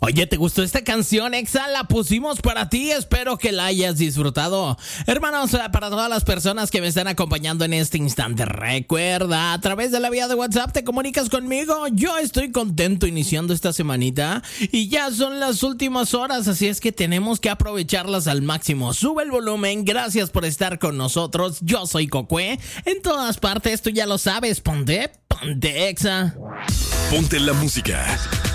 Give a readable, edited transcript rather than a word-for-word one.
Oye, ¿te gustó esta canción, Exa? La pusimos para ti, espero que la hayas disfrutado. Hermanos, para todas las personas que me están acompañando en este instante, recuerda, a través de la vía de WhatsApp te comunicas conmigo. Yo estoy contento iniciando esta semanita y ya son las últimas horas, así es que tenemos que aprovecharlas al máximo. Sube el volumen, gracias por estar con nosotros. Yo soy Cocué, en todas partes, tú ya lo sabes, ponte Exa. Ponte la música.